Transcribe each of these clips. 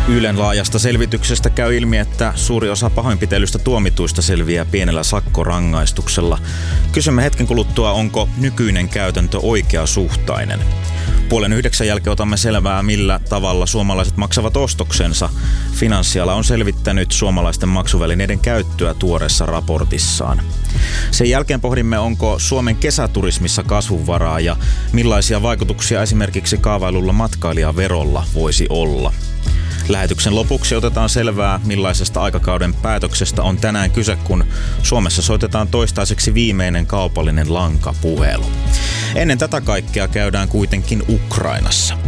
Ylen laajasta selvityksestä käy ilmi, että suuri osa pahoinpitelystä tuomituista selviää pienellä sakkorangaistuksella. Kysymme hetken kuluttua, onko nykyinen käytäntö oikeasuhtainen. 8:30 jälkeen otamme selvää, millä tavalla suomalaiset maksavat ostoksensa. Finanssiala on selvittänyt suomalaisten maksuvälineiden käyttöä tuoreessa raportissaan. Sen jälkeen pohdimme, onko Suomen kesäturismissa kasvunvaraa ja millaisia vaikutuksia esimerkiksi kaavailulla matkailijaverolla voisi olla. Lähetyksen lopuksi otetaan selvää, millaisesta aikakauden päätöksestä on tänään kyse, kun Suomessa soitetaan toistaiseksi viimeinen kaupallinen lankapuhelu. Ennen tätä kaikkea käydään kuitenkin Ukrainassa.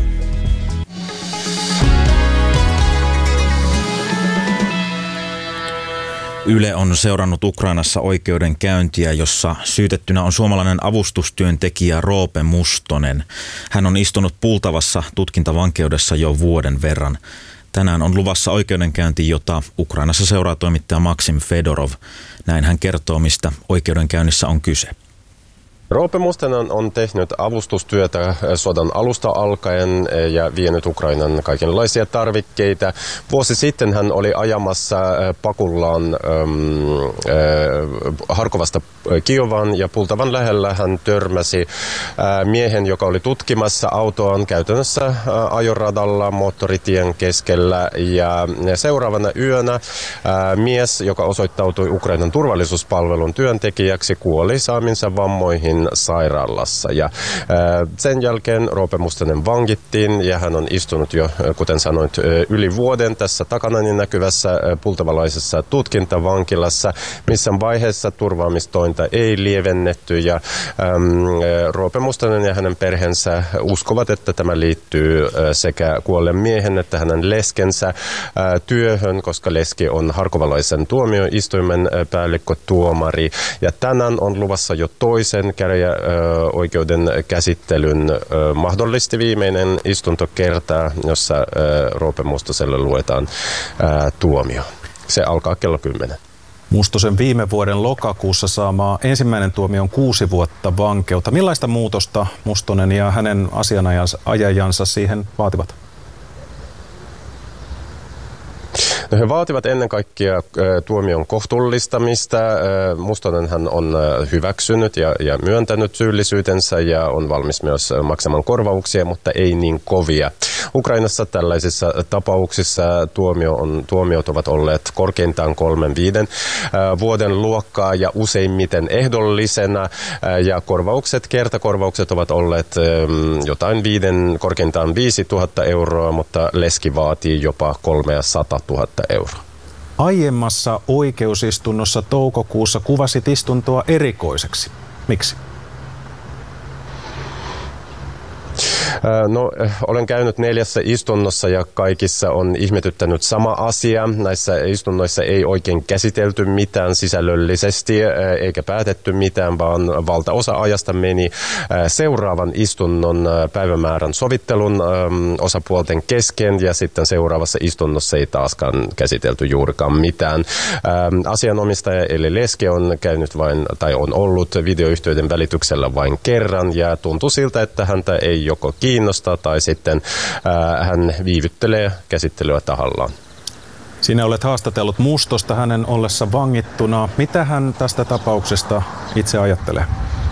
Yle on seurannut Ukrainassa oikeudenkäyntiä, jossa syytettynä on suomalainen avustustyöntekijä Roope Mustonen. Hän on istunut Pultavassa tutkintavankeudessa jo vuoden verran. Tänään on luvassa oikeudenkäynti, jota Ukrainassa seuraa toimittaja Maksim Fedorov. Näin hän kertoo, mistä oikeudenkäynnissä on kyse. Roope Mustonen on tehnyt avustustyötä sodan alusta alkaen ja vienyt Ukrainan kaikenlaisia tarvikkeita. Vuosi sitten hän oli ajamassa pakullaan Harkovasta Kiovaan ja Pultavan lähellä hän törmäsi miehen, joka oli tutkimassa autoaan käytännössä ajoradalla moottoritien keskellä. Ja seuraavana yönä mies, joka osoittautui Ukrainan turvallisuuspalvelun työntekijäksi, kuoli saaminsa vammoihin sairaalassa. Ja sen jälkeen Roope Mustonen vangittiin ja hän on istunut jo, kuten sanoit, yli vuoden tässä takanani näkyvässä pultavalaisessa tutkintavankilassa. Missään vaiheessa turvaamistointa ei lievennetty ja Roope Mustonen ja hänen perheensä uskovat, että tämä liittyy sekä kuolleen miehen että hänen leskensä työhön, koska leski on harkovalaisen tuomioistuimen päällikkötuomari. Ja tänään on luvassa jo toisen oikeuden käsittelyn mahdollisesti viimeinen istuntokerta, jossa Roope Mustoselle luetaan tuomio. Se alkaa kello 10. Mustosen viime vuoden lokakuussa saamaa ensimmäinen tuomio on 6 vuotta vankeutta. Millaista muutosta Mustonen ja hänen asianajajansa siihen vaativat? No, he vaativat ennen kaikkea tuomion kohtuullistamista. Mustonen hän on hyväksynyt ja myöntänyt syyllisyytensä ja on valmis myös maksamaan korvauksia, mutta ei niin kovia. Ukrainassa tällaisissa tapauksissa tuomiot ovat olleet korkeintaan 3-5 vuoden luokkaa ja useimmiten ehdollisena. Ja kertakorvaukset ovat olleet jotain korkeintaan 5 000 euroa, mutta leski vaatii jopa 300 000 euroa. Aiemmassa oikeusistunnossa toukokuussa kuvasit istuntoa erikoiseksi. Miksi? No, olen käynyt 4 istunnossa ja kaikissa on ihmetyttänyt sama asia. Näissä istunnoissa ei oikein käsitelty mitään sisällöllisesti eikä päätetty mitään, vaan valtaosa ajasta meni seuraavan istunnon päivämäärän sovittelun osapuolten kesken ja sitten seuraavassa istunnossa ei taaskaan käsitelty juurikaan mitään. Asianomistaja eli leski on käynyt on ollut videoyhteyden välityksellä vain kerran ja tuntui siltä, että häntä ei joko kiinnostaa tai sitten hän viivyttelee käsittelyä tahallaan. Sinä olet haastatellut Mustosta hänen ollessa vangittuna. Mitä hän tästä tapauksesta itse ajattelee?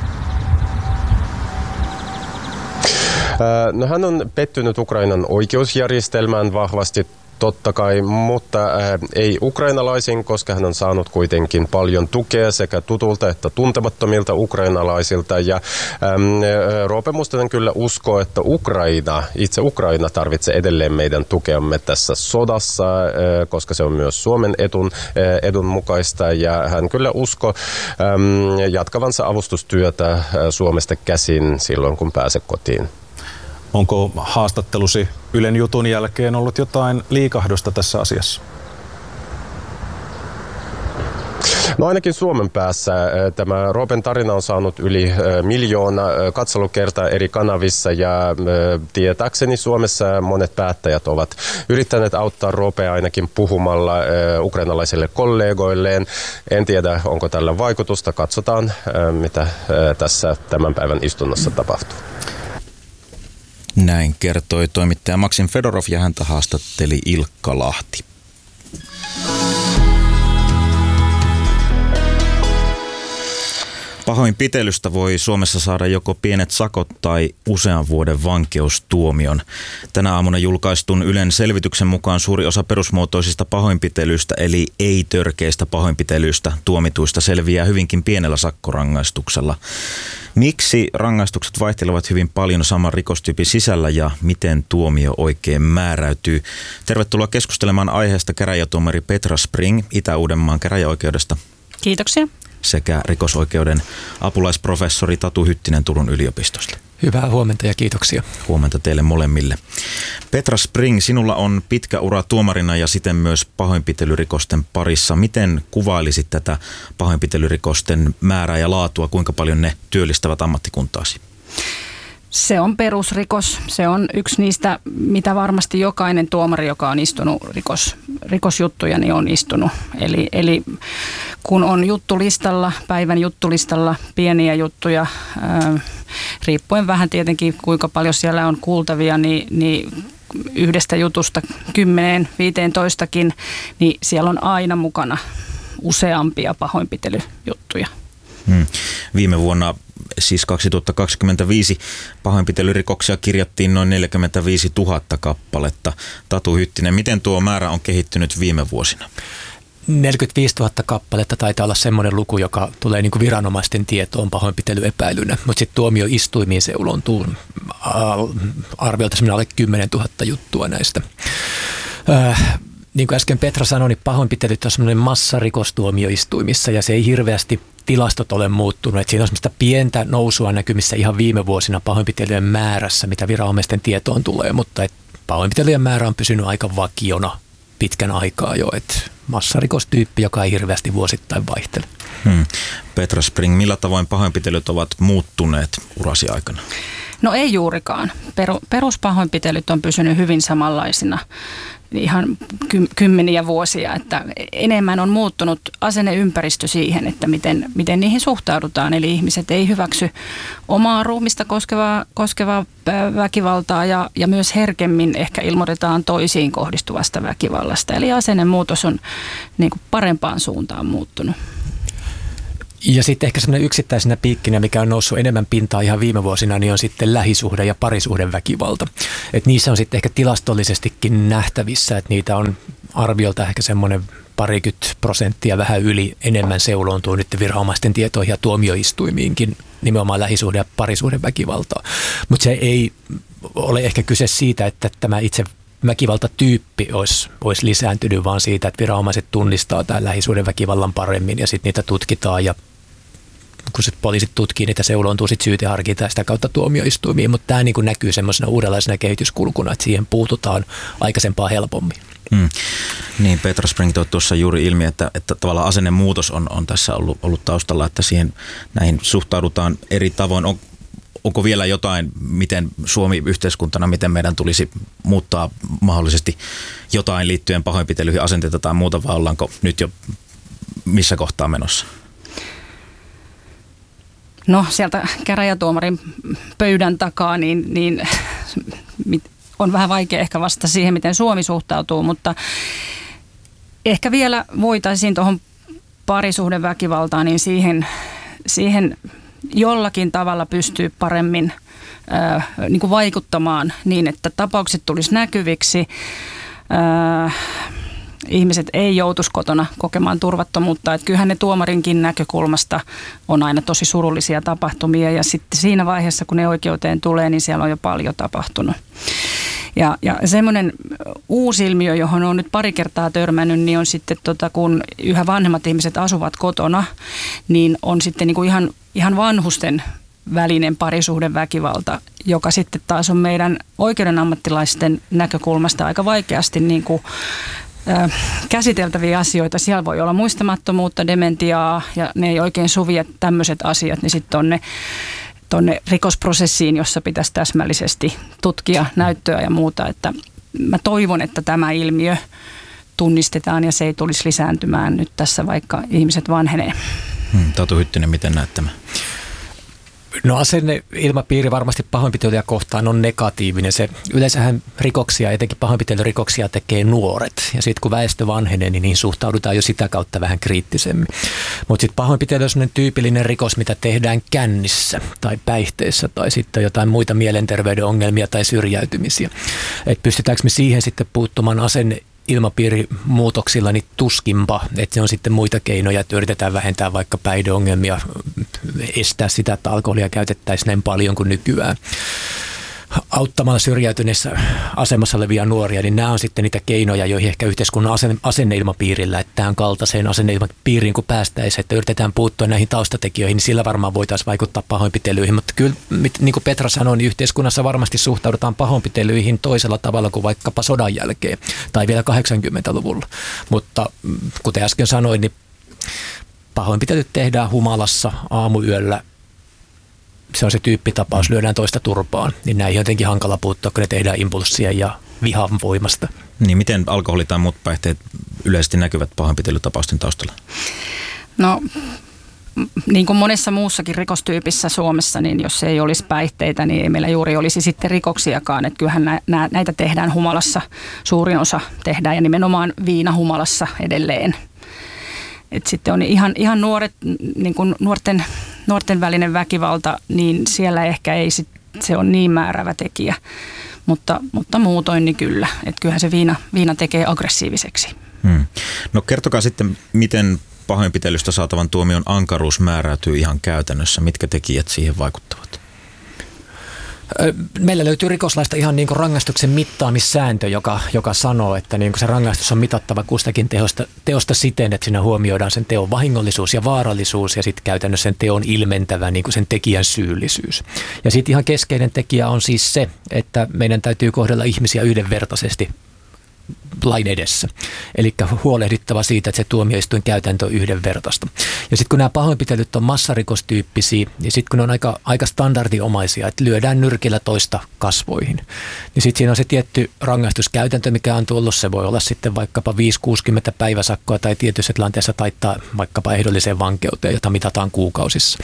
No, hän on pettynyt Ukrainan oikeusjärjestelmään vahvasti. Totta kai, mutta ei ukrainalaisiin, koska hän on saanut kuitenkin paljon tukea sekä tutulta että tuntemattomilta ukrainalaisilta. Ja Roope Mustonen kyllä uskoo, että itse Ukraina tarvitsee edelleen meidän tukeamme tässä sodassa, koska se on myös Suomen edun mukaista. Ja hän kyllä uskoo jatkavansa avustustyötä Suomesta käsin silloin, kun pääsee kotiin. Onko haastattelusi Ylen jutun jälkeen ollut jotain liikahdusta tässä asiassa? No, ainakin Suomen päässä tämä Roopen tarina on saanut yli 1 miljoona katselukertaa eri kanavissa ja tietääkseni Suomessa monet päättäjät ovat yrittäneet auttaa Roopea ainakin puhumalla ukrainalaisille kollegoilleen. En tiedä, onko tällä vaikutusta. Katsotaan, mitä tässä tämän päivän istunnossa tapahtuu. Näin kertoi toimittaja Maksim Fedorov ja häntä haastatteli Ilkka Lahti. Pahoinpitelystä voi Suomessa saada joko pienet sakot tai usean vuoden vankeustuomion. Tänä aamuna julkaistun Ylen selvityksen mukaan suuri osa perusmuotoisista pahoinpitelyistä eli ei-törkeistä pahoinpitelyistä tuomituista selviää hyvinkin pienellä sakkorangaistuksella. Miksi rangaistukset vaihtelevat hyvin paljon saman rikostyypin sisällä ja miten tuomio oikein määräytyy? Tervetuloa keskustelemaan aiheesta käräjätuomari Petra Spring Itä-Uudenmaan käräjäoikeudesta. Kiitoksia. Sekä rikosoikeuden apulaisprofessori Tatu Hyttinen Turun yliopistosta. Hyvää huomenta ja kiitoksia. Huomenta teille molemmille. Petra Spring, sinulla on pitkä ura tuomarina ja siten myös pahoinpitelyrikosten parissa. Miten kuvailisit tätä pahoinpitelyrikosten määrää ja laatua, kuinka paljon ne työllistävät ammattikuntaasi? Se on perusrikos. Se on yksi niistä, mitä varmasti jokainen tuomari, joka on istunut rikosjuttuja, niin on istunut. Eli kun on juttulistalla, päivän juttulistalla pieniä juttuja, riippuen vähän tietenkin kuinka paljon siellä on kuultavia, niin yhdestä jutusta 10-15kin, niin siellä on aina mukana useampia pahoinpitelyjuttuja. Viime vuonna, siis 2025, pahoinpitelyrikoksia kirjattiin noin 45 000 kappaletta. Tatu Hyttinen, miten tuo määrä on kehittynyt viime vuosina? 45 000 kappaletta taitaa olla semmoinen luku, joka tulee niin kuin viranomaisten tietoon pahoinpitelyepäilynä, mutta sitten tuomioistuimiin se ulontuu arviolta semmoinen alle 10 000 juttua näistä. Niin kuin äsken Petra sanoi, niin pahoinpitelyt on semmoinen massarikostuomioistuimissa ja se ei hirveästi tilastot ole muuttunut. Että siinä on semmoista pientä nousua näkymissä ihan viime vuosina pahoinpitelyjen määrässä, mitä viranomaisten tietoon tulee, mutta pahoinpitelyjen määrä on pysynyt aika vakiona pitkän aikaa jo, että massarikostyyppi, joka ei hirveästi vuosittain vaihtele. Petra Spring, millä tavoin pahoinpitelyt ovat muuttuneet urasi aikana? No ei juurikaan. Peruspahoinpitelyt on pysynyt hyvin samanlaisina ihan kymmeniä vuosia, että enemmän on muuttunut asenneympäristö siihen, että miten niihin suhtaudutaan. Eli ihmiset ei hyväksy omaa ruumista koskevaa väkivaltaa ja myös herkemmin ehkä ilmoitetaan toisiin kohdistuvasta väkivallasta. Eli asennemuutos on niin kuin parempaan suuntaan muuttunut. Ja sitten ehkä semmoinen yksittäisenä piikkinä, mikä on noussut enemmän pintaa ihan viime vuosina, niin on sitten lähisuhde- ja parisuhdeväkivalta. Että niissä on sitten ehkä tilastollisestikin nähtävissä, että niitä on arviolta ehkä semmoinen 20% vähän yli enemmän seuloontuu nyt viranomaisten tietoihin ja tuomioistuimiinkin nimenomaan lähisuhde- ja parisuhdeväkivaltaa. Mutta se ei ole ehkä kyse siitä, että tämä itse väkivaltatyyppi olisi lisääntynyt, vaan siitä, että viranomaiset tunnistaa tämän lähisuhdeväkivallan paremmin ja sitten niitä tutkitaan ja kun se poliisit tutkii, niitä seuloontuu sitten syyteharkinta ja sitä kautta tuomioistuimiin, mutta tämä niin kuin näkyy semmoisena uudenlaisena kehityskulkuna, että siihen puututaan aikaisempaa helpommin. Niin, Petra Spring toi tuossa juuri ilmi, että tavallaan asennemuutos on tässä ollut taustalla, että siihen näihin suhtaudutaan eri tavoin. Onko vielä jotain, miten Suomi yhteiskuntana, miten meidän tulisi muuttaa mahdollisesti jotain liittyen pahoinpitelyihin, asenteita tai muuta, vai ollaanko nyt jo missä kohtaa menossa? No sieltä käräjätuomarin pöydän takaa, niin on vähän vaikea ehkä vastata siihen, miten Suomi suhtautuu, mutta ehkä vielä voitaisiin tuohon parisuhdeväkivaltaan, niin siihen jollakin tavalla pystyy paremmin niin kuin vaikuttamaan niin, että tapaukset tulisi näkyviksi. Ihmiset ei joutuisi kotona kokemaan turvattomuutta. Että kyllähän ne tuomarinkin näkökulmasta on aina tosi surullisia tapahtumia ja sitten siinä vaiheessa, kun ne oikeuteen tulee, niin siellä on jo paljon tapahtunut. Ja semmoinen uusi ilmiö, johon on nyt pari kertaa törmännyt, niin on sitten, kun yhä vanhemmat ihmiset asuvat kotona, niin on sitten niin kuin ihan vanhusten välinen parisuhdeväkivalta, joka sitten taas on meidän oikeuden ammattilaisten näkökulmasta aika vaikeasti niin kuin käsiteltäviä asioita. Siellä voi olla muistamattomuutta, dementiaa ja ne ei oikein sovi tämmöiset asiat, niin sitten tuonne rikosprosessiin, jossa pitäisi täsmällisesti tutkia näyttöä ja muuta. Että mä toivon, että tämä ilmiö tunnistetaan ja se ei tulisi lisääntymään nyt tässä, vaikka ihmiset vanhenee. Tatu Hyttinen, miten näet tämän? No asenneilmapiiri varmasti pahoinpitelyä kohtaan on negatiivinen. Yleensähän rikoksia, etenkin pahoinpitelyrikoksia tekee nuoret. Ja sitten kun väestö vanhenee, niin niihin suhtaudutaan jo sitä kautta vähän kriittisemmin. Mutta sitten pahoinpitely on sellainen tyypillinen rikos, mitä tehdään kännissä tai päihteissä tai sitten jotain muita mielenterveyden ongelmia tai syrjäytymisiä. Et pystytäänkö me siihen sitten puuttumaan ilmapiirimuutoksilla, niin tuskinpa, että se on sitten muita keinoja, että yritetään vähentää vaikka päihdeongelmia, estää sitä, että alkoholia käytettäisiin näin paljon kuin nykyään. Auttamalla syrjäytyneessä asemassa olevia nuoria, niin nämä on sitten niitä keinoja, joihin ehkä yhteiskunnan asenneilmapiirillä, että tämän kaltaiseen asenneilmapiiriin kun päästäisiin, että yritetään puuttua näihin taustatekijöihin, niin sillä varmaan voitaisiin vaikuttaa pahoinpitelyihin. Mutta kyllä, niin kuin Petra sanoi, niin yhteiskunnassa varmasti suhtaudutaan pahoinpitelyihin toisella tavalla kuin vaikkapa sodan jälkeen tai vielä 80-luvulla. Mutta kuten äsken sanoin, niin pahoinpitelyt tehdään humalassa aamuyöllä. Se on se tyyppitapaus, lyödään toista turpaan, niin näihin on jotenkin hankala puuttua, kun ne tehdään impulssien ja vihan voimasta. Niin miten alkoholi tai muut päihteet yleisesti näkyvät pahoinpitelytapausten taustalla? No, niin kuin monessa muussakin rikostyypissä Suomessa, niin jos ei olisi päihteitä, niin ei meillä juuri olisi sitten rikoksiakaan. Että kyllähän näitä tehdään humalassa, suurin osa tehdään ja nimenomaan viinahumalassa edelleen. Et sitten on ihan nuoret, niin kuin nuorten välinen väkivalta, niin siellä ehkä ei se on niin määräävä tekijä, mutta muutoin niin kyllä. Että kyllähän se viina tekee aggressiiviseksi. No kertokaa sitten, miten pahoinpitelystä saatavan tuomion ankaruus määräytyy ihan käytännössä. Mitkä tekijät siihen vaikuttavat? Meillä löytyy rikoslaista ihan niin kuin rangaistuksen mittaamissääntö, joka sanoo, että niin kuin se rangaistus on mitattava kustakin teosta siten, että siinä huomioidaan sen teon vahingollisuus ja vaarallisuus ja sitten käytännössä sen teon ilmentävä niin kuin sen tekijän syyllisyys. Ja sitten ihan keskeinen tekijä on siis se, että meidän täytyy kohdella ihmisiä yhdenvertaisesti lain edessä. Eli huolehdittava siitä, että se tuomioistuin käytäntö on yhdenvertaista. Ja sitten kun nämä pahoinpitelyt on massarikostyyppisiä, ja sitten kun ne on aika standardiomaisia, että lyödään nyrkillä toista kasvoihin, niin sitten siinä on se tietty rangaistuskäytäntö, mikä on tullut. Se voi olla sitten vaikkapa 5-60 päiväsakkoa tai tietyissä tilanteessa taittaa vaikkapa ehdolliseen vankeuteen, jota mitataan kuukausissa.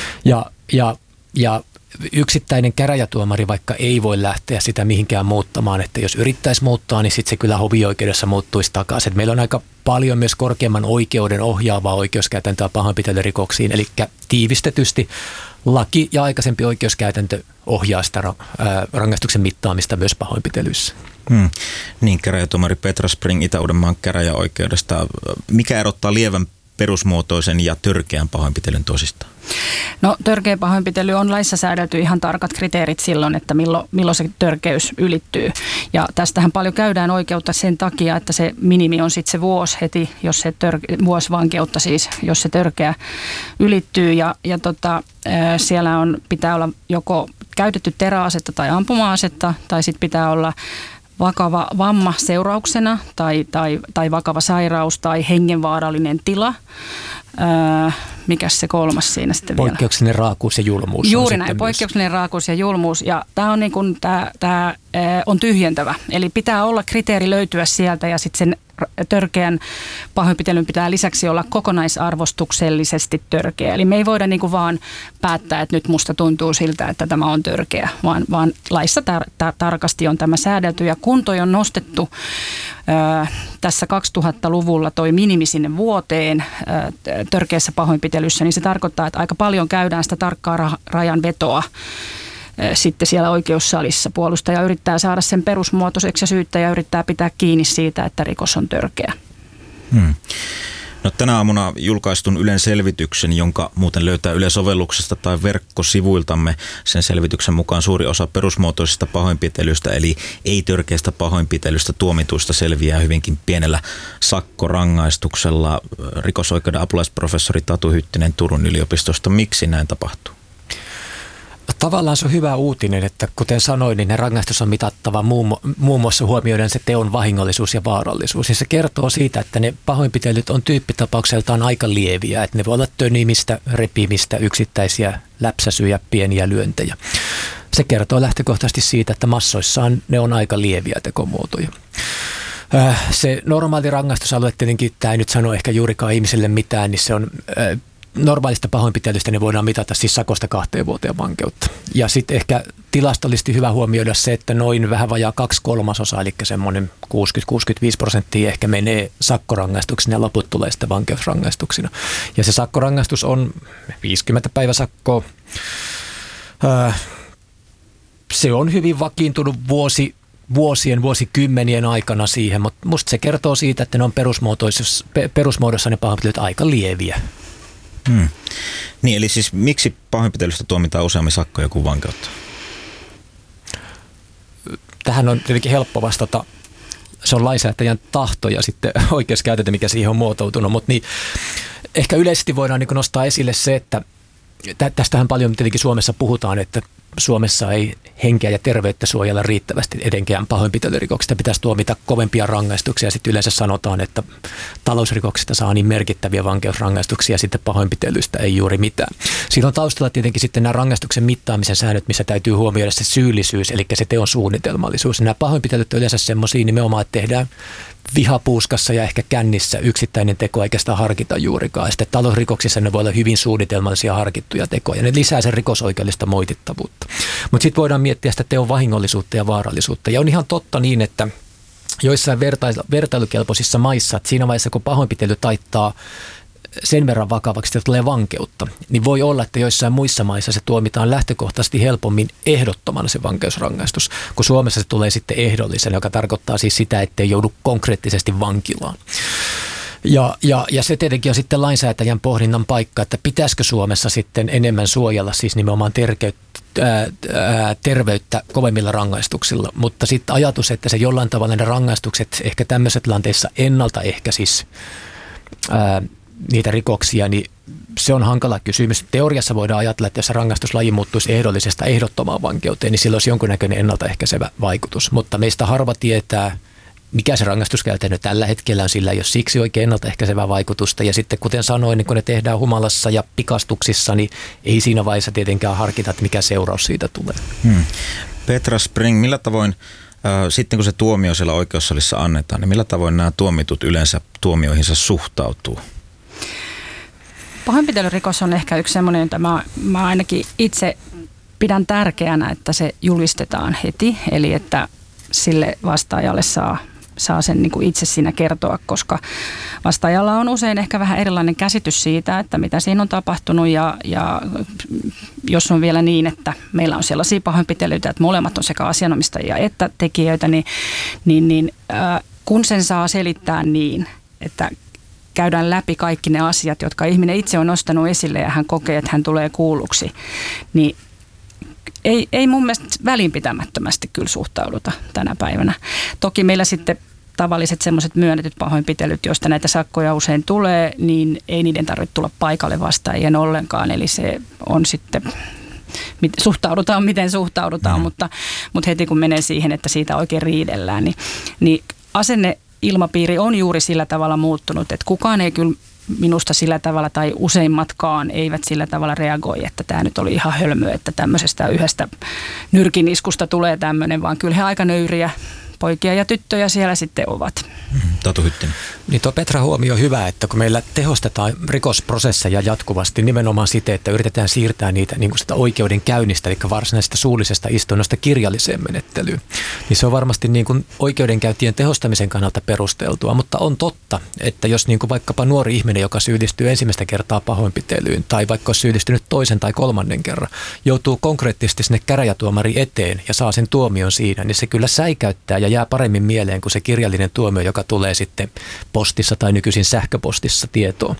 Ja yksittäinen käräjätuomari vaikka ei voi lähteä sitä mihinkään muuttamaan, että jos yrittäisi muuttaa, niin sitten se kyllä hovioikeudessa muuttuisi takaisin. Et meillä on aika paljon myös korkeamman oikeuden ohjaavaa oikeuskäytäntöä pahoinpitelyrikoksiin, eli tiivistetysti laki ja aikaisempi oikeuskäytäntö ohjaa sitä rangaistuksen mittaamista myös pahoinpitelyissä. Niin, käräjätuomari Petra Spring Itä-Uudenmaan käräjäoikeudesta. Mikä erottaa lievän perusmuotoisen ja törkeän pahoinpitelyn toisistaan? No törkeä pahoinpitely on laissa säädelty ihan tarkat kriteerit silloin, että milloin se törkeys ylittyy. Ja tästähän paljon käydään oikeutta sen takia, että se minimi on sitten se vuosi heti, jos se vuosi vankeutta siis, jos se törkeä ylittyy. Ja siellä pitää olla joko käytetty teräasetta tai ampuma-asetta tai sitten pitää olla vakava vamma seurauksena tai vakava sairaus tai hengenvaarallinen tila. Mikäs se kolmas siinä sitten vielä? Poikkeuksellinen raakuus ja julmuus. Juuri näin, poikkeuksellinen raakuus ja julmuus. Ja tämä on, on tyhjentävä. Eli pitää olla kriteeri löytyä sieltä ja sitten sen törkeän pahoinpitelyn pitää lisäksi olla kokonaisarvostuksellisesti törkeä. Eli me ei voida niin kuin vaan päättää, että nyt musta tuntuu siltä, että tämä on törkeä, vaan laissa tarkasti on tämä säädelty. Ja kun toi on nostettu tässä 2000-luvulla toi minimi sinne vuoteen törkeässä pahoinpitelyssä, niin se tarkoittaa, että aika paljon käydään sitä tarkkaa rajanvetoa sitten siellä oikeussalissa. Puolustaja yrittää saada sen perusmuotoiseksi ja syyttäjä yrittää pitää kiinni siitä, että rikos on törkeä. No, tänä aamuna julkaistun Ylen selvityksen, jonka muuten löytää Yle-sovelluksesta tai verkkosivuiltamme. Sen selvityksen mukaan suuri osa perusmuotoisista pahoinpitelystä, eli ei-törkeästä pahoinpitelystä tuomituista selviää hyvinkin pienellä sakkorangaistuksella. Rikosoikeuden apulaisprofessori Tatu Hyttinen Turun yliopistosta. Miksi näin tapahtuu? Tavallaan se on hyvä uutinen, että kuten sanoin, niin ne rangaistus on mitattava muun muassa huomioiden se teon vahingollisuus ja vaarallisuus. Ja se kertoo siitä, että ne pahoinpitelyt on tyyppitapaukseltaan aika lieviä, että ne voi olla tönimistä, repimistä, yksittäisiä läpsäsyjä, pieniä lyöntejä. Se kertoo lähtökohtaisesti siitä, että massoissaan ne on aika lieviä tekomuotoja. Se normaali rangaistusalue tietenkin, tämä ei nyt sano ehkä juurikaan ihmiselle mitään, niin se on normaalista pahoinpitelystä ne voidaan mitata siis sakosta 2 vuoteen vankeutta. Ja sitten ehkä tilastollisesti hyvä huomioida se, että noin vähän vajaa 2/3, eli semmoinen 60-65% ehkä menee sakkorangaistuksina ja loput tulee sitten vankeusrangaistuksina. Ja se sakkorangaistus on 50 päiväsakkoa. Se on hyvin vakiintunut vuosikymmenien aikana siihen, mutta musta se kertoo siitä, että ne on perusmuodossa ne pahoinpitelyt aika lieviä. Niin, eli siis miksi pahoinpitelystä tuomitaan useammin sakkoja kuin vankeutta? Tähän on tietenkin helppo vastata. Se on lainsäätäjän tahto ja sitten oikeuskäytäntö, mikä siihen on muotoutunut, mutta niin, ehkä yleisesti voidaan niin nostaa esille se, että tästähän paljon tietenkin Suomessa puhutaan, että Suomessa ei henkeä ja terveyttä suojella riittävästi edenkään pahoinpitelyrikoksista. Pitäisi tuomita kovempia rangaistuksia. Sitten yleensä sanotaan, että talousrikoksista saa niin merkittäviä vankeusrangaistuksia ja sitten pahoinpitelystä ei juuri mitään. Siinä on taustalla tietenkin sitten nämä rangaistuksen mittaamisen säännöt, missä täytyy huomioida se syyllisyys, eli se teon suunnitelmallisuus. Nämä pahoinpitelyt on yleensä semmoisia nimenomaan, että tehdään vihapuuskassa ja ehkä kännissä yksittäinen teko eikä sitä harkita juurikaan. Sitten talousrikoksissa ne voi olla hyvin suunnitelmallisia harkittuja tekoja. Ne lisää sen rikosoikeudellista moitittavuutta. Mutta sitten voidaan miettiä sitä teon vahingollisuutta ja vaarallisuutta. Ja on ihan totta niin, että joissain vertailukelpoisissa maissa, että siinä vaiheessa kun pahoinpitely taittaa sen verran vakavaksi, että tulee vankeutta, niin voi olla, että joissain muissa maissa se tuomitaan lähtökohtaisesti helpommin ehdottomana se vankeusrangaistus, kun Suomessa se tulee sitten ehdollisena, joka tarkoittaa siis sitä, ettei joudu konkreettisesti vankilaan. Ja se tietenkin on sitten lainsäätäjän pohdinnan paikka, että pitäisikö Suomessa sitten enemmän suojella siis nimenomaan terveyttä kovemmilla rangaistuksilla, mutta sitten ajatus, että se jollain tavalla ne rangaistukset ehkä tämmöisessä tilanteessa ennaltaehkäisisi niitä rikoksia, niin se on hankala kysymys. Teoriassa voidaan ajatella, että jos rangaistuslaji muuttuisi ehdollisesta ehdottomaan vankeuteen, niin sillä olisi jonkunnäköinen ennaltaehkäisevä vaikutus. Mutta meistä harva tietää, mikä se rangaistuskäytäntö tällä hetkellä on, sillä ei ole siksi oikein ennaltaehkäisevää vaikutusta. Ja sitten kuten sanoin, niin kun ne tehdään humalassa ja pikastuksissa, niin ei siinä vaiheessa tietenkään harkita, että mikä seuraus siitä tulee. Petra Spring, millä tavoin sitten kun se tuomio siellä oikeussalissa annetaan, niin millä tavoin nämä tuomitut yleensä tuomioihinsa suhtautuu? Pahoinpitelyrikos on ehkä yksi semmoinen, jota mä ainakin itse pidän tärkeänä, että se julistetaan heti. Eli että sille vastaajalle saa sen niin kuin itse siinä kertoa, koska vastaajalla on usein ehkä vähän erilainen käsitys siitä, että mitä siinä on tapahtunut. Ja jos on vielä niin, että meillä on sellaisia pahoinpitelyitä, että molemmat on sekä asianomistajia että tekijöitä, niin kun sen saa selittää niin, että käydään läpi kaikki ne asiat, jotka ihminen itse on nostanut esille ja hän kokee, että hän tulee kuulluksi, niin ei mun mielestä välinpitämättömästi kyllä suhtauduta tänä päivänä. Toki meillä sitten tavalliset semmoiset myönnetyt pahoinpitelyt, joista näitä sakkoja usein tulee, niin ei niiden tarvitse tulla paikalle vastaajien ollenkaan. Eli se on sitten, suhtaudutaan miten suhtaudutaan, mutta heti kun menee siihen, että siitä oikein riidellään, niin asenneilmapiiri on juuri sillä tavalla muuttunut, että kukaan ei kyllä minusta sillä tavalla tai useimmatkaan eivät sillä tavalla reagoi, että tämä nyt oli ihan hölmö, että tämmöisestä yhdestä nyrkiniskusta tulee tämmöinen, vaan kyllä he aika nöyriä poikia ja tyttöjä siellä sitten ovat. Tatu Hyttinen. Niin tuo Petra huomio on hyvä, että kun meillä tehostetaan rikosprosesseja jatkuvasti nimenomaan siten, että yritetään siirtää niitä niin kuin sitä oikeudenkäynnistä, eli varsinaisesta suullisesta istunnosta kirjalliseen menettelyyn, niin se on varmasti niin kuin oikeudenkäyntien tehostamisen kannalta perusteltua, mutta on totta, että jos niin kuin vaikkapa nuori ihminen, joka syyllistyy ensimmäistä kertaa pahoinpitelyyn tai vaikka on syyllistynyt toisen tai kolmannen kerran, joutuu konkreettisesti sinne käräjätuomari eteen ja saa sen tuomion siinä, niin se kyllä säikäyttää ja jää paremmin mieleen kuin se kirjallinen tuomio, joka tulee sitten postissa tai nykyisin sähköpostissa tietoon.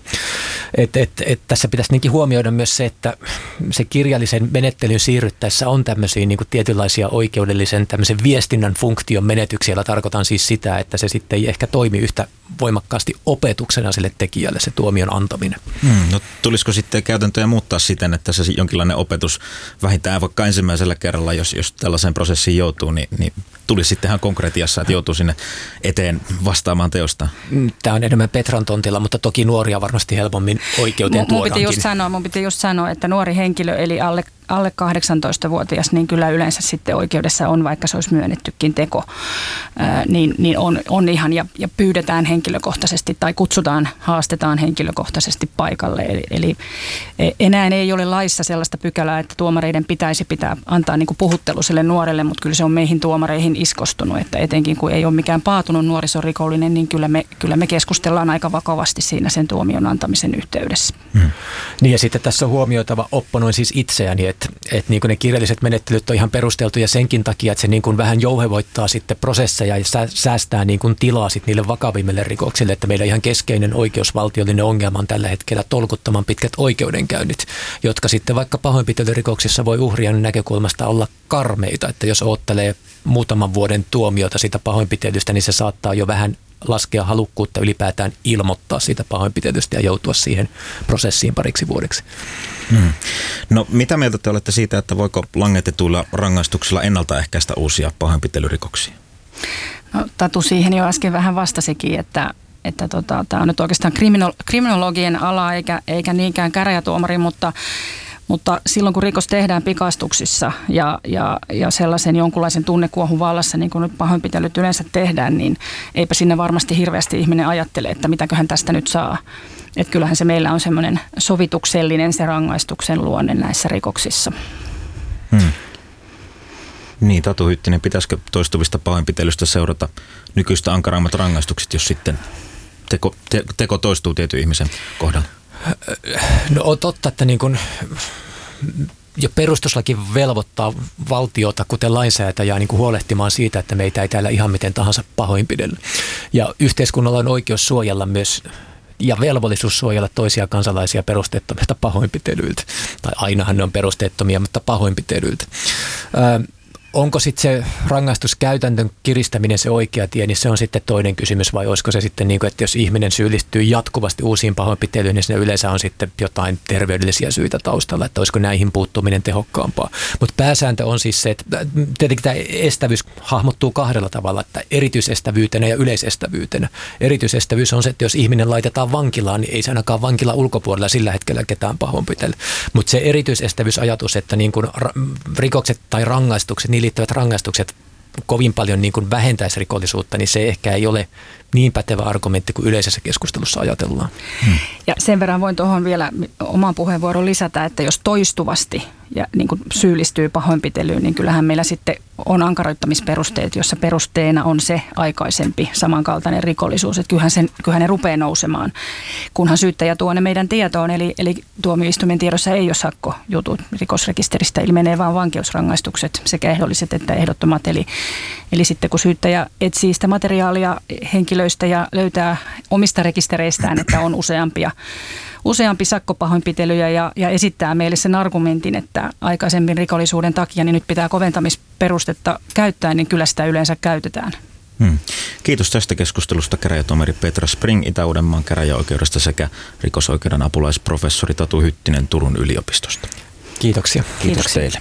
Tässä pitäisi niinkin huomioida myös se, että se kirjallisen menettelyn siirryttäessä on tämmöisiä niin kuin tietynlaisia oikeudellisen tämmöisen viestinnän funktion menetyksiä, joilla tarkoitan siis sitä, että se sitten ei ehkä toimi yhtä voimakkaasti opetuksena sille tekijälle se tuomion antaminen. No tulisiko sitten käytäntöjä muuttaa siten, että se jonkinlainen opetus vähintään vaikka ensimmäisellä kerralla, jos tällaiseen prosessiin joutuu, niin tulisi sitten ihan konkretiassa, että joutuu sinne eteen vastaamaan teosta? Tämä on enemmän Petran tontilla, mutta toki nuoria varmasti helpommin oikeuteen tuodaankin. Mun piti just sanoa, että nuori henkilö eli alle 18-vuotias, niin kyllä yleensä sitten oikeudessa on, vaikka se olisi myönnettykin teko, niin on ihan ja pyydetään henkilökohtaisesti tai haastetaan henkilökohtaisesti paikalle. Eli enää ei ole laissa sellaista pykälää, että tuomareiden pitäisi antaa niin kuin puhuttelu sille nuorelle, mutta kyllä se on meihin tuomareihin iskostunut, että etenkin kun ei ole mikään paatunut nuorisorikollinen, niin kyllä me keskustellaan aika vakavasti siinä sen tuomion antamisen yhteydessä. Niin ja sitten tässä on huomioitava, opponoin siis itseäni, että niin kuin ne kirjalliset menettelyt on ihan perusteltuja senkin takia, että se niin kuin vähän jouhevoittaa sitten prosesseja ja säästää niin kuin tilaa sitten niille vakavimmille rikoksille, että meillä ihan keskeinen oikeusvaltiollinen ongelma on tällä hetkellä tolkuttoman pitkät oikeudenkäynnit, jotka sitten vaikka pahoinpitelyrikoksissa voi uhrien näkökulmasta olla karmeita, että jos oottelee muutaman vuoden tuomiota siitä pahoinpitelystä, niin se saattaa jo vähän laskea halukkuutta ylipäätään ilmoittaa siitä pahoinpitelystä ja joutua siihen prosessiin pariksi vuodeksi. No mitä mieltä te olette siitä, että voiko langetetuilla rangaistuksilla ennaltaehkäistä uusia pahoinpitelyrikoksia? No, Tatu siihen jo äsken vähän vastasikin, että tämä on nyt oikeastaan kriminologien ala eikä niinkään käräjätuomari, mutta silloin kun rikos tehdään pikastuksissa ja sellaisen jonkunlaisen tunnekuohun vallassa, niin kuin nyt pahoinpitelyt yleensä tehdään, niin eipä sinne varmasti hirveästi ihminen ajattele, että mitäköhän tästä nyt saa. Että kyllähän se meillä on semmoinen sovituksellinen se rangaistuksen luonne näissä rikoksissa. Niin, Tatu Hyttinen, pitäisikö toistuvista pahoinpitelystä seurata nykyistä ankarammat rangaistukset, jos sitten teko toistuu tietyn ihmisen kohdalla? No on totta, että niin kuin jo perustuslaki velvoittaa valtiota, kuten lainsäätäjää, niin kuin huolehtimaan siitä, että meitä ei täällä ihan miten tahansa pahoinpidellä. Ja yhteiskunnalla on oikeus suojella myös ja velvollisuus suojella toisia kansalaisia perusteettomilta pahoinpitelyiltä. Tai ainahan ne on perusteettomia, mutta pahoinpitelyiltä. Onko sitten se rangaistuskäytäntön kiristäminen se oikea tie, niin se on sitten toinen kysymys, vai olisiko se sitten niin kuin, että jos ihminen syyllistyy jatkuvasti uusiin pahoinpitelyihin, niin siinä yleensä on sitten jotain terveydellisiä syitä taustalla, että olisiko näihin puuttuminen tehokkaampaa. Mutta pääsääntö on siis se, että tietenkin tämä estävyys hahmottuu kahdella tavalla, että erityisestävyytenä ja yleisestävyytenä. Erityisestävyys on se, että jos ihminen laitetaan vankilaan, niin ei se ainakaan vankila ulkopuolella sillä hetkellä ketään pahoinpitellä. Mutta se erityisestävyysajatus, että niin kuin rikokset tai rangaistukset, niin liittyvät rangaistukset kovin paljon niin kuin vähentäisi rikollisuutta, niin se ehkä ei ole niin pätevä argumentti kuin yleisessä keskustelussa ajatellaan. Ja sen verran voin tuohon vielä oman puheenvuoron lisätä, että jos toistuvasti ja niin kuin syyllistyy pahoinpitelyyn, niin kyllähän meillä sitten on ankaroittamisperusteet, jossa perusteena on se aikaisempi samankaltainen rikollisuus. Että kyllähän ne rupeaa nousemaan, kunhan syyttäjä tuo ne meidän tietoon. Eli tuomioistuimen tiedossa ei ole sakkojutut. Rikosrekisteristä ilmenee vain vankeusrangaistukset, sekä ehdolliset että ehdottomat. Eli sitten kun syyttäjä etsii sitä materiaalia henkilöistä ja löytää omista rekistereistään, että on useampi sakkopahoinpitelyjä ja esittää meille sen argumentin, että aikaisemmin rikollisuuden takia niin nyt pitää koventamisperustetta käyttää, niin kyllä sitä yleensä käytetään. Kiitos tästä keskustelusta käräjätuomari Petra Spring Itä-Uudenmaan käräjäoikeudesta sekä rikosoikeuden apulaisprofessori Tatu Hyttinen Turun yliopistosta. Kiitoksia. Kiitos teille.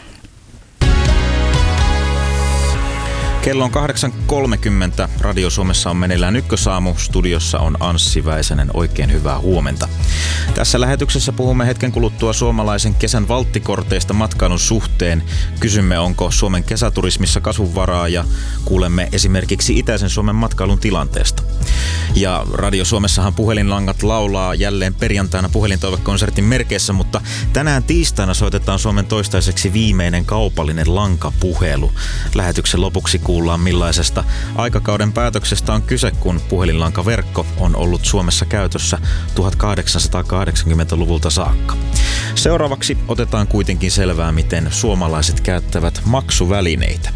Kello on 8.30. Radio Suomessa on meneillään Ykkösaamu. Studiossa on Anssi Väisänen. Oikein hyvää huomenta. Tässä lähetyksessä puhumme hetken kuluttua suomalaisen kesän valttikorteista matkailun suhteen. Kysymme, onko Suomen kesäturismissa kasvunvaraa ja kuulemme esimerkiksi itäisen Suomen matkailun tilanteesta. Ja Radio Suomessahan puhelinlangat laulaa jälleen perjantaina puhelintoivekonsertin merkeissä, mutta tänään tiistaina soitetaan Suomen toistaiseksi viimeinen kaupallinen lankapuhelu. Lähetyksen lopuksi kuullaan, millaisesta aikakauden päätöksestä on kyse, kun puhelinlankaverkko on ollut Suomessa käytössä 1880-luvulta saakka. Seuraavaksi otetaan kuitenkin selvää, miten suomalaiset käyttävät maksuvälineitä.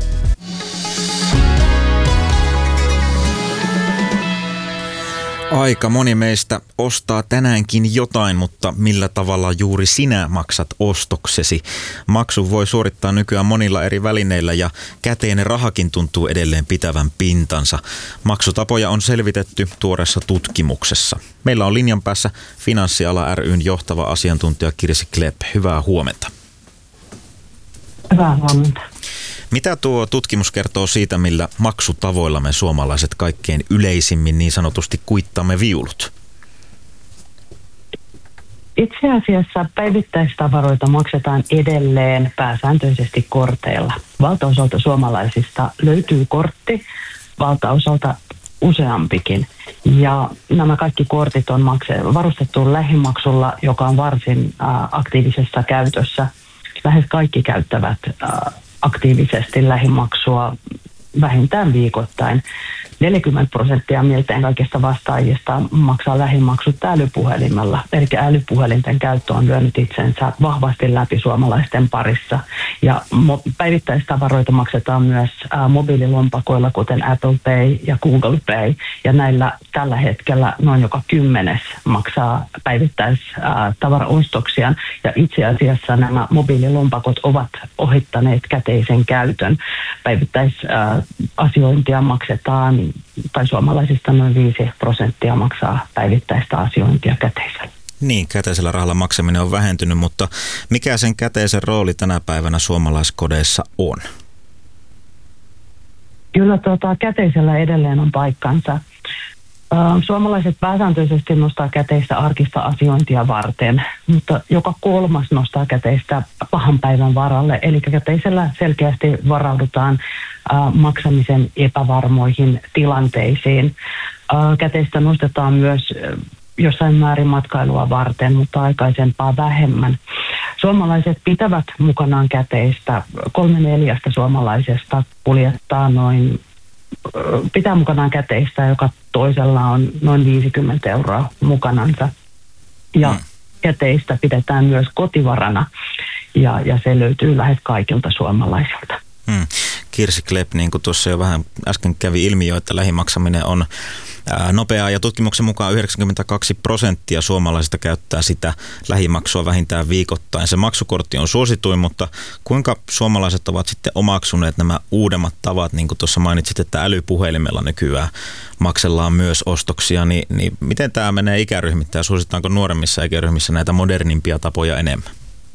Aika moni meistä ostaa tänäänkin jotain, mutta millä tavalla juuri sinä maksat ostoksesi? Maksu voi suorittaa nykyään monilla eri välineillä ja käteinen rahakin tuntuu edelleen pitävän pintansa. Maksutapoja on selvitetty tuoreessa tutkimuksessa. Meillä on linjan päässä Finanssiala ry:n johtava asiantuntija Kirsi Klepp. Hyvää huomenta. Hyvää huomenta. Mitä tuo tutkimus kertoo siitä, millä maksutavoilla me suomalaiset kaikkein yleisimmin niin sanotusti kuittaamme viulut? Itse asiassa päivittäistavaroita maksetaan edelleen pääsääntöisesti korteilla. Valtaosalta suomalaisista löytyy kortti, valtaosalta useampikin. Ja nämä kaikki kortit on varustettu lähimaksulla, joka on varsin aktiivisessa käytössä. Lähes kaikki käyttävät aktiivisesti lähimaksua vähintään viikoittain. 40% miltei kaikista vastaajista maksaa lähimaksut älypuhelimella. Eli älypuhelinten käyttö on lyönyt itsensä vahvasti läpi suomalaisten parissa. Ja päivittäistavaroita maksetaan myös mobiililompakoilla, kuten Apple Pay ja Google Pay. Ja näillä tällä hetkellä noin joka 10 maksaa päivittäistavaraostoksiaan. Ja itse asiassa nämä mobiililompakot ovat ohittaneet käteisen käytön. Päivittäisasiointia maksetaan, tai suomalaisista noin 5% maksaa päivittäistä asiointia käteisellä. Niin, käteisellä rahalla maksaminen on vähentynyt, mutta mikä sen käteisen rooli tänä päivänä suomalaiskodeissa on? Kyllä käteisellä edelleen on paikkansa. Suomalaiset pääsääntöisesti nostaa käteistä arkista asiointia varten, mutta joka 3 nostaa käteistä pahan päivän varalle. Eli käteisellä selkeästi varaudutaan maksamisen epävarmoihin tilanteisiin. Käteistä nostetaan myös jossain määrin matkailua varten, mutta aikaisempaa vähemmän. Suomalaiset pitävät mukanaan käteistä. 3/4 suomalaisesta kuljettaa pitää mukanaan käteistä, joka toisella on noin 50 € mukanansa. Ja käteistä pidetään myös kotivarana ja se löytyy lähes kaikilta suomalaisilta. Kirsi Klepp, niin kuin tuossa jo vähän äsken kävi ilmi jo, että lähimaksaminen on nopeaa ja tutkimuksen mukaan 92% suomalaisista käyttää sitä lähimaksua vähintään viikoittain. Se maksukortti on suosituin, mutta kuinka suomalaiset ovat sitten omaksuneet nämä uudemmat tavat, niin kuin tuossa mainitsit, että älypuhelimella nykyään maksellaan myös ostoksia, niin miten tämä menee ikäryhmittäin ja suositaanko nuoremmissa ikäryhmissä näitä modernimpia tapoja enemmän?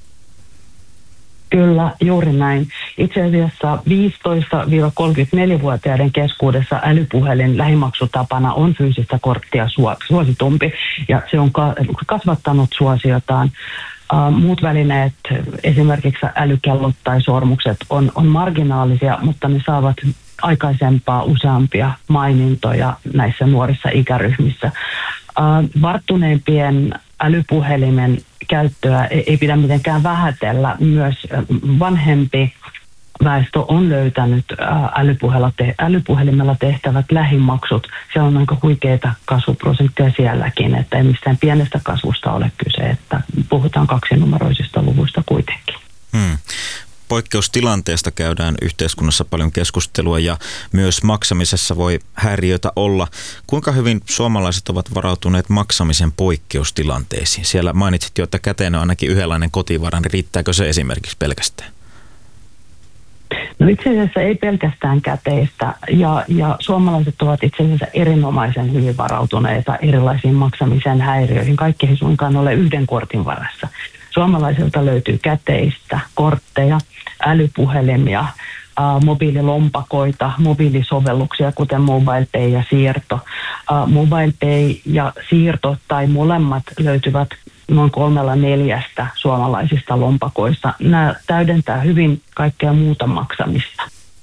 Kyllä, juuri näin. Itse asiassa 15-34-vuotiaiden keskuudessa älypuhelin lähimaksutapana on fyysistä korttia suositumpi ja se on kasvattanut suosiotaan. Muut välineet, esimerkiksi älykellot tai sormukset, on marginaalisia, mutta ne saavat aikaisempaa useampia mainintoja näissä nuorissa ikäryhmissä. Varttuneimpien älypuhelimen käyttöä ei pidä mitenkään vähätellä. Myös vanhempi väestö on löytänyt älypuhelimella tehtävät lähimaksut. Se on aika huikeita kasvuprosentteja sielläkin, että ei mistään pienestä kasvusta ole kyse, että puhutaan 2-numeroisista luvuista kuitenkin. Poikkeustilanteesta käydään yhteiskunnassa paljon keskustelua ja myös maksamisessa voi häiriöitä olla. Kuinka hyvin suomalaiset ovat varautuneet maksamisen poikkeustilanteisiin? Siellä mainitsit jo, että käteen on ainakin yhdenlainen kotivara, niin riittääkö se esimerkiksi pelkästään? No itse asiassa ei pelkästään käteistä ja suomalaiset ovat itse asiassa erinomaisen hyvin varautuneita erilaisiin maksamisen häiriöihin. Kaikki ei suinkaan ole yhden kortin varassa. Suomalaisilta löytyy käteistä, kortteja, älypuhelimia, mobiililompakoita, mobiilisovelluksia, kuten MobilePay ja siirto. MobilePay ja siirto tai molemmat löytyvät noin 3/4 suomalaisista lompakoista. Nämä täydentää hyvin kaikkea muuta maksamista.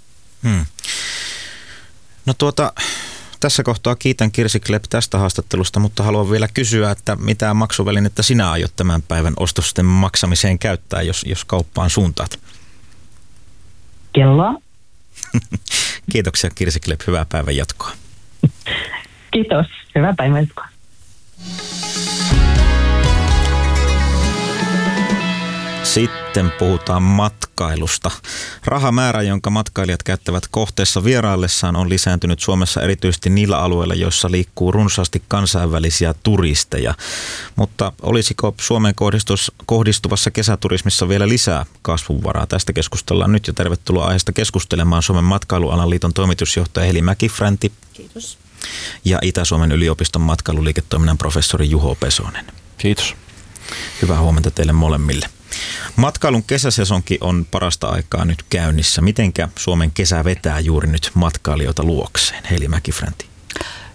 No tässä kohtaa kiitän Kirsi Klepp tästä haastattelusta, mutta haluan vielä kysyä, että mitä maksuvälinettä sinä aiot tämän päivän ostosten maksamiseen käyttää, jos kauppaan suuntaat? Kelloa. Kiitoksia Kirsi Klepp, hyvää päivän jatkoa. Kiitos, hyvää päivän jatkoa. Sitten puhutaan matkailusta. Rahamäärä, jonka matkailijat käyttävät kohteessa vieraillessaan, on lisääntynyt Suomessa erityisesti niillä alueilla, joissa liikkuu runsaasti kansainvälisiä turisteja. Mutta olisiko Suomeen kohdistuvassa kesäturismissa vielä lisää kasvunvaraa? Tästä keskustellaan nyt ja tervetuloa aiheesta keskustelemaan Suomen matkailualan liiton toimitusjohtaja Heli Mäki-Fränti. Kiitos. Ja Itä-Suomen yliopiston matkailuliiketoiminnan professori Juho Pesonen. Kiitos. Hyvää huomenta teille molemmille. Matkailun kesäsesonki on parasta aikaa nyt käynnissä. Mitenkä Suomen kesä vetää juuri nyt matkailijoita luokseen? Heli Mäki-Fränti.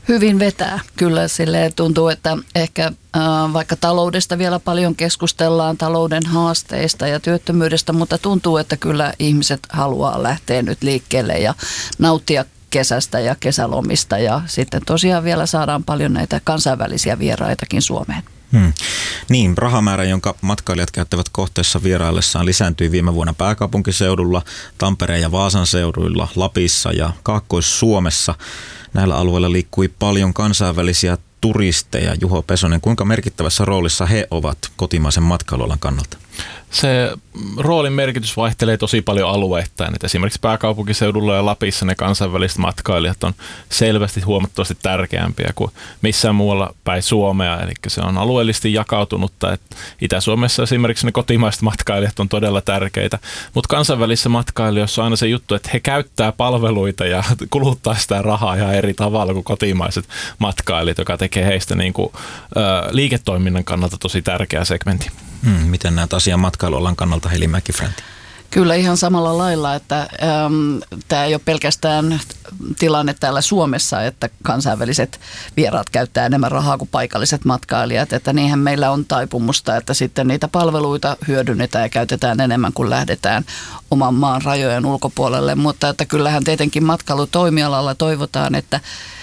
Hyvin vetää. Kyllä silleen tuntuu, että ehkä vaikka taloudesta vielä paljon keskustellaan, talouden haasteista ja työttömyydestä, mutta tuntuu, että kyllä ihmiset haluaa lähteä nyt liikkeelle ja nauttia kesästä ja kesälomista ja sitten tosiaan vielä saadaan paljon näitä kansainvälisiä vieraitakin Suomeen. Niin, rahamäärä, jonka matkailijat käyttävät kohteessa vieraillessaan, lisääntyi viime vuonna pääkaupunkiseudulla, Tampereen ja Vaasan seuduilla, Lapissa ja Kaakkois-Suomessa. Näillä alueilla liikkui paljon kansainvälisiä turisteja. Juho Pesonen, kuinka merkittävässä roolissa he ovat kotimaisen matkailualan kannalta? Se roolin merkitys vaihtelee tosi paljon alueittain. Et esimerkiksi pääkaupunkiseudulla ja Lapissa ne kansainväliset matkailijat on selvästi huomattavasti tärkeämpiä kuin missään muualla päin Suomea. Eli se on alueellisesti jakautunutta. Et Itä-Suomessa esimerkiksi ne kotimaiset matkailijat on todella tärkeitä. Mutta kansainvälisissä matkailijoissa on aina se juttu, että he käyttää palveluita ja kuluttaa sitä rahaa ihan eri tavalla kuin kotimaiset matkailijat, joka tekee heistä liiketoiminnan kannalta tosi tärkeä segmentti. Miten näet asian matkailualan kannalta, Heli Mäki-Franti? Kyllä ihan samalla lailla, että tämä ei ole pelkästään tilanne täällä Suomessa, että kansainväliset vieraat käyttää enemmän rahaa kuin paikalliset matkailijat, että niinhän meillä on taipumusta, että sitten niitä palveluita hyödynnetään ja käytetään enemmän kuin lähdetään oman maan rajojen ulkopuolelle, mutta että kyllähän tietenkin matkailutoimialalla toivotaan, että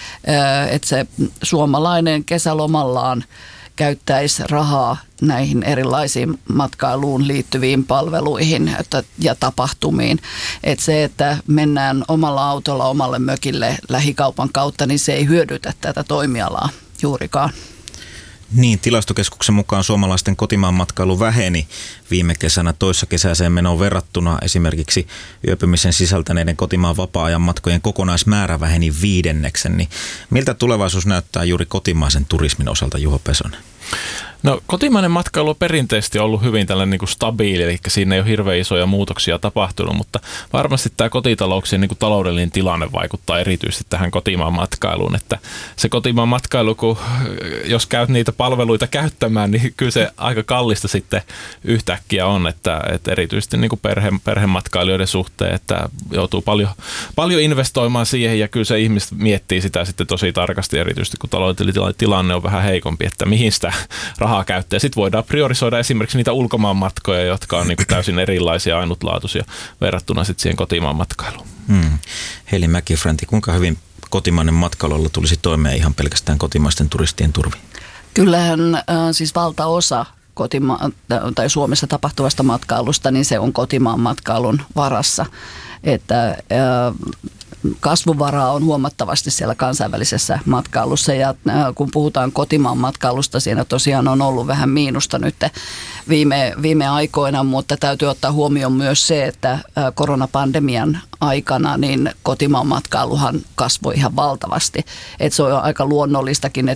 se suomalainen kesälomallaan käyttäisi rahaa näihin erilaisiin matkailuun liittyviin palveluihin ja tapahtumiin. Että se, että mennään omalla autolla omalle mökille lähikaupan kautta, niin se ei hyödytä tätä toimialaa juurikaan. Niin, Tilastokeskuksen mukaan suomalaisten kotimaan matkailu väheni viime kesänä toissa kesäiseen menoon verrattuna. Esimerkiksi yöpymisen sisältäneiden kotimaan vapaa-ajan matkojen kokonaismäärä väheni 5%. Niin miltä tulevaisuus näyttää juuri kotimaisen turismin osalta, Juho Pesonen? No, kotimainen matkailu on perinteisesti ollut hyvin tällainen niin kuin stabiili, eli siinä ei ole hirveän isoja muutoksia tapahtunut, mutta varmasti tämä kotitalouksien niin kuin taloudellinen tilanne vaikuttaa erityisesti tähän kotimaan matkailuun, että se kotimaan matkailu, jos käyt niitä palveluita käyttämään, niin kyllä se aika kallista sitten yhtäkkiä on, että erityisesti niin kuin perhematkailijoiden suhteen, että joutuu paljon investoimaan siihen ja kyllä se ihmiset miettii sitä sitten tosi tarkasti, erityisesti kun taloudellinen tilanne on vähän heikompi, että mihin sitä rahaa käyttää. Sitten voidaan priorisoida esimerkiksi niitä ulkomaan matkoja, jotka on niin kuin täysin erilaisia, ainutlaatuisia verrattuna sitten siihen kotimaan matkailuun. Heli Mäki-Franti, kuinka hyvin kotimainen matkailualla tulisi toimeen ihan pelkästään kotimaisten turistien turviin? Kyllähän siis valtaosa tai Suomessa tapahtuvasta matkailusta, niin se on kotimaan matkailun varassa. Että kasvuvaraa on huomattavasti siellä kansainvälisessä matkailussa ja kun puhutaan kotimaan matkailusta, siinä tosiaan on ollut vähän miinusta nyt viime aikoina, mutta täytyy ottaa huomioon myös se, että koronapandemian aikana niin kotimaan matkailuhan kasvoi ihan valtavasti. Että se on aika luonnollistakin,